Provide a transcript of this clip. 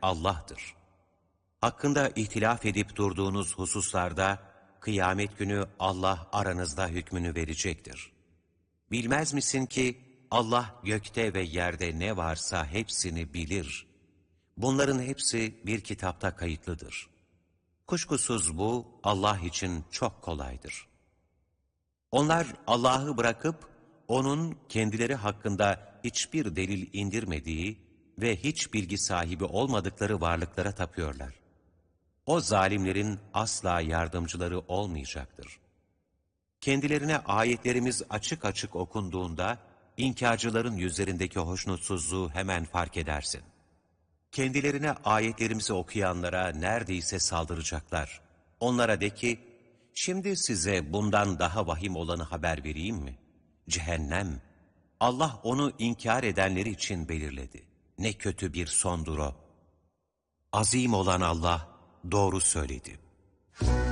Allah'tır. Hakkında ihtilaf edip durduğunuz hususlarda, kıyamet günü Allah aranızda hükmünü verecektir. Bilmez misin ki, Allah gökte ve yerde ne varsa hepsini bilir. Bunların hepsi bir kitapta kayıtlıdır. Kuşkusuz bu, Allah için çok kolaydır. Onlar Allah'ı bırakıp, O'nun kendileri hakkında hiçbir delil indirmediği ve hiç bilgi sahibi olmadıkları varlıklara tapıyorlar. O zalimlerin asla yardımcıları olmayacaktır. Kendilerine ayetlerimiz açık açık okunduğunda, inkarcıların yüzlerindeki hoşnutsuzluğu hemen fark edersin. Kendilerine ayetlerimizi okuyanlara neredeyse saldıracaklar. Onlara de ki, şimdi size bundan daha vahim olanı haber vereyim mi? Cehennem, Allah onu inkar edenleri için belirledi. Ne kötü bir sondur o. Azim olan Allah doğru söyledi.